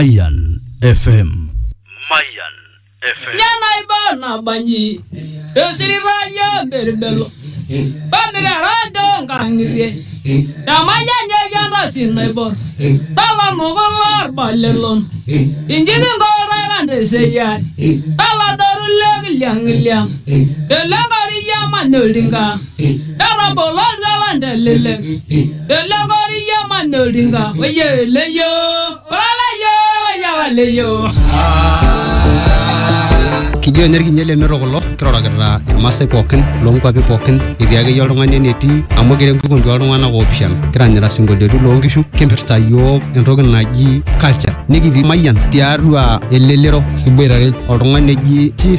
Mayan FM. Mayan FM. Yana ibana banyi. Yosiriva ya berbelo. Bamira rando ngangire. Damaya nyayanda sinebor. Tala mogolar balelon. Injini ngora gande seyan. Tala doru liang. Delagori yamanodinga. Tala bolon galande lele. Delagori yamanodinga. Oye leyo. Wala yo ya leyo. Kijo energi nyele merogolo kiroragirra irmasai pookin loonkwapi pookin etii akeyie oltung'ani enetii amu kire nkukundi oltung'anak oopishana kiranyita sinkolioiti loonkishu kimpirta yiok entoki naji culture nikitii Mayian tiatua elelero kiboitare oltung'ani eji Chief